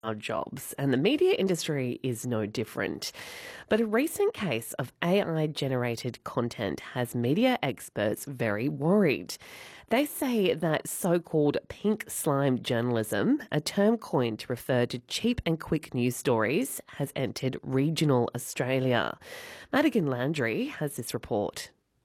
our jobs, and the media industry is no different. But a recent case of AI-generated content has media experts very worried. They say that so-called pink slime journalism, a term coined to refer to cheap and quick news stories, has entered regional Australia. Madigan Landry has this report.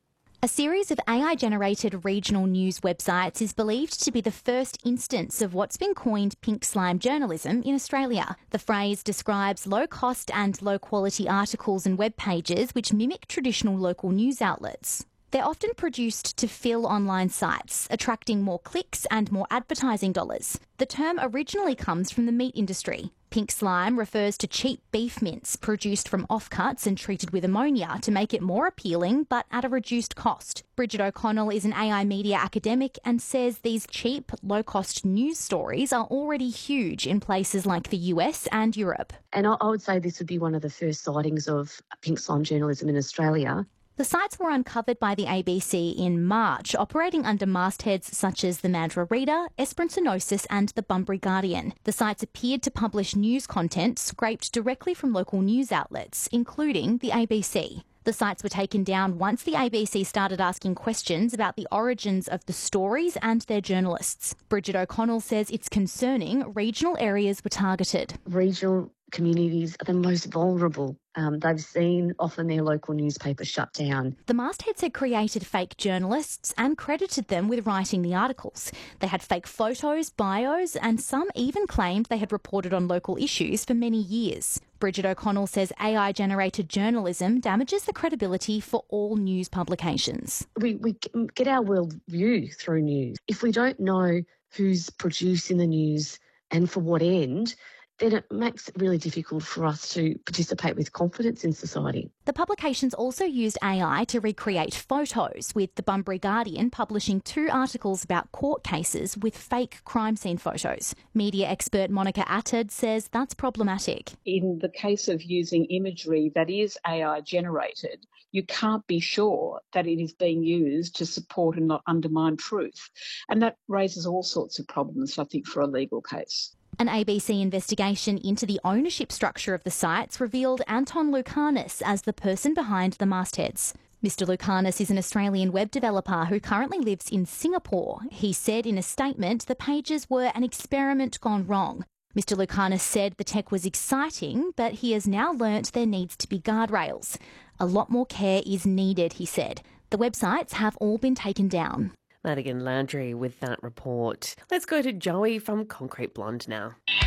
A series of AI-generated regional news websites is believed to be the first instance of what's been coined pink slime journalism in Australia. The phrase describes low-cost and low-quality articles and web pages which mimic traditional local news outlets. They're often produced to fill online sites, attracting more clicks and more advertising dollars. The term originally comes from the meat industry. Pink slime refers to cheap beef mince produced from offcuts and treated with ammonia to make it more appealing but at a reduced cost. Bridget O'Connell is an AI media academic and says these cheap, low-cost news stories are already huge in places like the US and Europe. And I would say this would be one of the first sightings of pink slime journalism in Australia. The sites were uncovered by the ABC in March, operating under mastheads such as the Mandurah Reader, Esperanza and the Bunbury Guardian. The sites appeared to publish news content scraped directly from local news outlets, including the ABC. The sites were taken down once the ABC started asking questions about the origins of the stories and their journalists. Bridget O'Connell says it's concerning regional areas were targeted. Regional communities are the most vulnerable. They've seen often their local newspaper shut down. The mastheads had created fake journalists and credited them with writing the articles. They had fake photos, bios, and some even claimed they had reported on local issues for many years. Bridget O'Connell says AI-generated journalism damages the credibility for all news publications. We get our world view through news. If we don't know who's producing the news and for what end, then it makes it really difficult for us to participate with confidence in society. The publications also used AI to recreate photos, with the Bunbury Guardian publishing 2 articles about court cases with fake crime scene photos. Media expert Monica Attard says that's problematic. In the case of using imagery that is AI generated, you can't be sure that it is being used to support and not undermine truth. And that raises all sorts of problems, I think, for a legal case. An ABC investigation into the ownership structure of the sites revealed Anton Lucanis as the person behind the mastheads. Mr Lucanis is an Australian web developer who currently lives in Singapore. He said in a statement the pages were an experiment gone wrong. Mr Lucanis said the tech was exciting, but he has now learnt there needs to be guardrails. A lot more care is needed, he said. The websites have all been taken down. Madigan Landry with that report. Let's go to Joey from Concrete Blonde now.